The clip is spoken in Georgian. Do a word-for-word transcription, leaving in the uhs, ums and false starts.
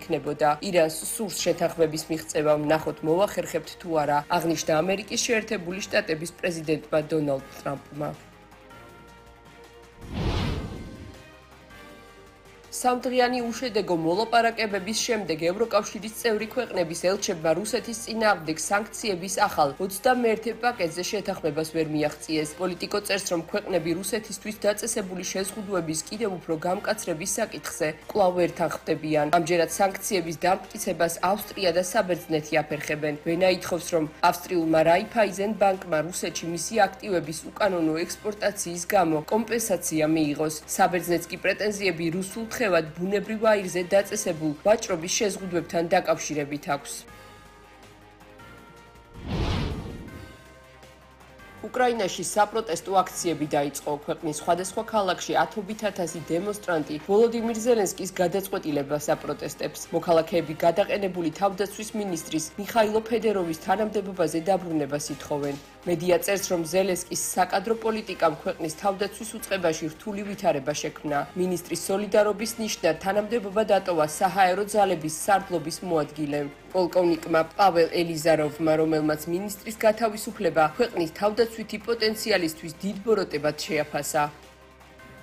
იქნებოდა. ირანს სურს შეთანხმების მიღწევა, ვნახოთ მოვახერხებთ თუ არა, აღნიშნა ამერიკის შეერთებული შტატების პრეზიდენტმა დონალდ ტრამპმა. Სამდღიანი უშედეგო მოლაპარაკებების შემდეგ ევროკავშირის წევრი ქვეყნების ელჩებმა რუსეთის წინააღმდეგ სანქციების ახალ ოცდამეერთე პაკეტზე შეთანხმებას ვერ მიაღწიეს. პოლიტიკო წერს, რომ ქვეყნები რუსეთისთვის დაწესებული შეზღუდვების კიდევ უფრო გამკაცრების საკითხზე კვლავ ვერ თანხმდებიან. ამჯერად სანქციების დამტკიცებას ავსტრია და საბერძნეთი აფერხებენ. ვენა ითხოვს, რომ ავსტრიულმა რაიფაიზენ ბანკმა რუსეთში მისი აქტივების უკანონო ექსპორტაციის გამო კომპენსაცია მიიღოს. საბერძნეთს კი პრეტენზიები რუსულ ხევად ბუნებრივ აირზე დაწესებულ ვაჭრობის შეზღუდვებთან დაკავშირებით აქვს. უკრაინაში საპროტესტო აქციები დაიწყო. ქვეყნის სხვადასხვა ქალაქში ათობით ათასი დემონსტრანტი ვოლოდიმირ ზელენსკის გადაწყვეტილებას აპროტესტებს. მოქალაქეები გადაყენებული თავდაცვის მინისტრის მიხაილო ფედეროვის თანამდებობაზე დაბრუნებას ითხოვენ. მედია წერს, რომ ზელენსკის საკადრო პოლიტიკამ ქვეყნის თავდაცვის უწყებაში რთული ვითარება შექმნა. მინისტრის სოლიდარობის ნიშნად თანამდებობა დატოვა საჰაერო ძალების სარდლობის მოადგილემ. პოლკოვნიკმა პაվել ელიზაროვმა, რომელმაც მინისტრის გათავისუფლება ქვეყნის თავდაცვითი პოტენციალისთვის დიდ ბოროტებად შეაფასა.